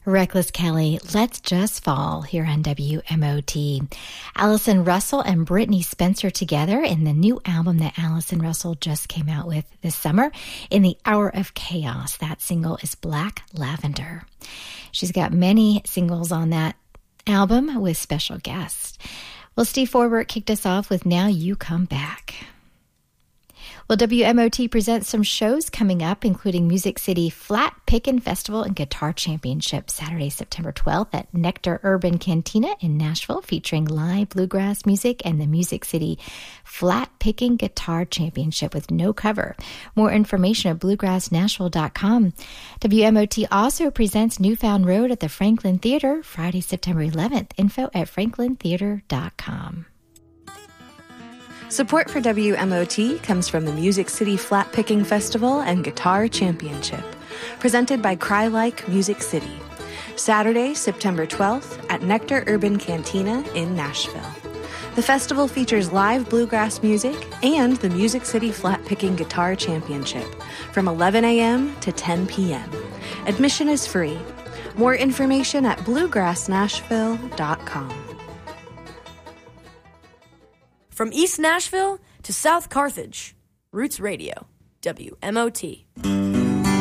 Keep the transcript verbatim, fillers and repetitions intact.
Reckless Kelly, Let's Just Fall here on W M O T. Allison Russell and Brittany Spencer together in the new album that Allison Russell just came out with this summer, In the Hour of Chaos. That single is Black Lavender. She's got many singles on that album with special guests. Well, Steve Forbert kicked us off with Now You Come Back. Well, W M O T presents some shows coming up, including Music City Flat Pickin' Festival and Guitar Championship, Saturday, September twelfth at Nectar Urban Cantina in Nashville, featuring live bluegrass music and the Music City Flat Pickin' Guitar Championship with no cover. More information at bluegrass nashville dot com. W M O T also presents Newfound Road at the Franklin Theater, Friday, September eleventh. Info at franklin theater dot com. Support for W M O T comes from the Music City Flat Picking Festival and Guitar Championship, presented by Cry-Like Music City. Saturday, September twelfth at Nectar Urban Cantina in Nashville. The festival features live bluegrass music and the Music City Flat Picking Guitar Championship from eleven a.m. to ten p.m. Admission is free. More information at bluegrass nashville dot com. From East Nashville to South Carthage, Roots Radio, W M O T.